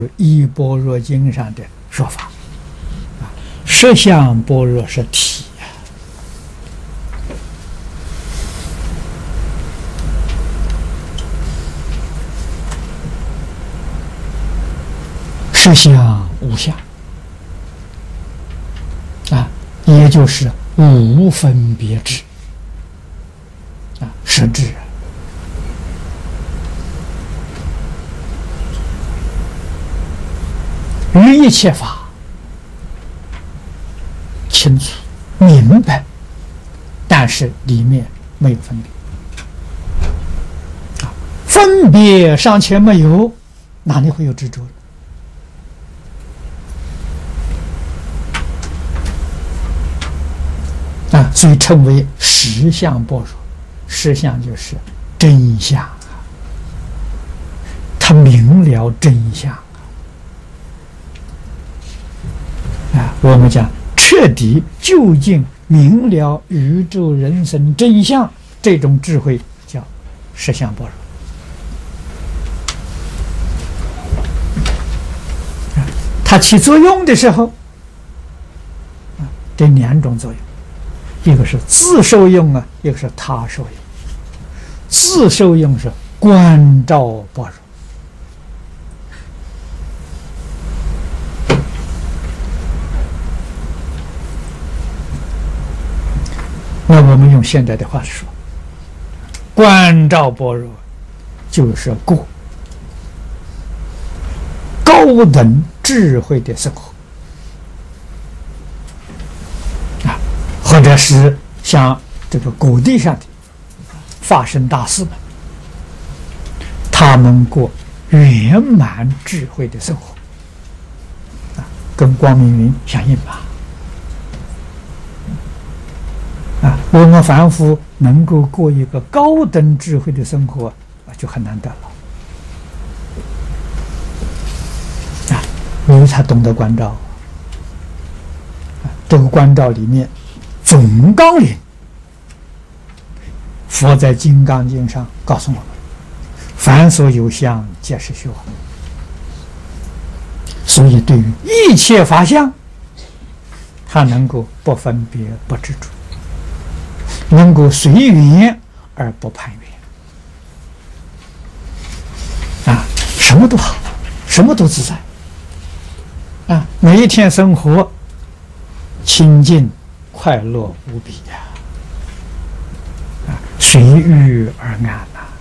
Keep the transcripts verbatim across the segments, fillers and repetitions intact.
依般若经上的说法，啊，实相般若是体呀、实相无相啊，也就是无分别智啊，实质啊。于一切法清楚明白，但是里面没有分别啊，分别尚且没有，哪里会有执着啊？所以称为实相般若。实相就是真相啊，他明了真相。啊，我们讲彻底究竟明了宇宙人生真相，这种智慧叫实相般若。它起作用的时候，啊，这两种作用，一个是自受用啊，一个是他受用。自受用是观照般若。那我们用现在的话说，观照般若就是过高等智慧的生活啊，或者是像这个古地上的法身大士们，他们过圆满智慧的生活啊，跟光明云相应吧。啊，我们凡夫能够过一个高等智慧的生活啊，就很难得了。啊，因为他懂得观照。啊，这个观照里面总纲领，佛在《金刚经》上告诉我们：凡所有相，皆是虚妄。所以，对于一切法相，他能够不分别、不执着。能够随缘而不攀缘啊，什么都好，什么都自在啊，每一天生活清净快乐无比呀、啊，啊，随遇而安呐、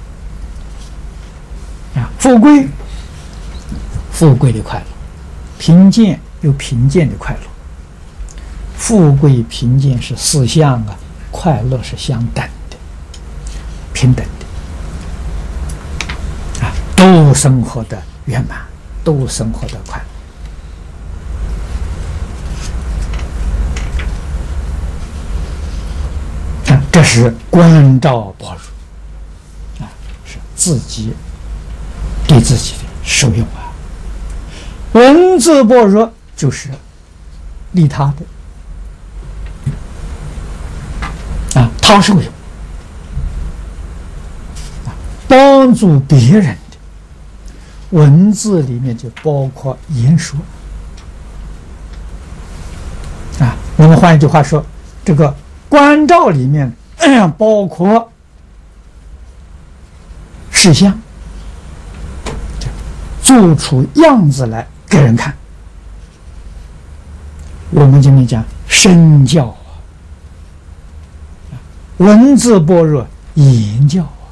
啊，啊，富贵富贵的快乐，贫贱有贫贱的快乐，富贵贫贱是四相啊。快乐是相等的，平等的啊，都生活的圆满，都生活的快乐啊，这是观照般若啊，是自己对自己的受用啊。文字般若就是利他的。啊，他受用啊，帮助别人的文字里面就包括言说啊。我们换一句话说，这个观照里面包括事相，做出样子来给人看。我们今天讲身教。文字般若言教啊，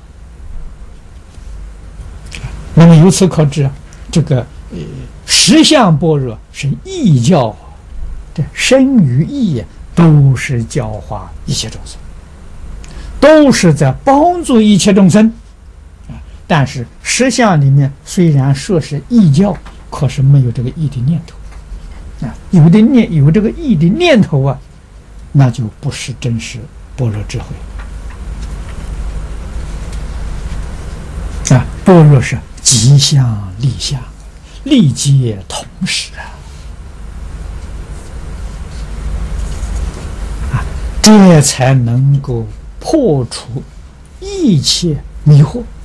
那么由此可知啊，这个呃实相般若是义教啊，这身与意都是教化一切众生，都是在帮助一切众生啊。但是实相里面虽然说是义教，可是没有这个义的念头啊，有的念有这个义的念头啊，那就不是真实般若智慧啊！般若是即相立相，立皆同时啊！啊，这才能够破除一切迷惑。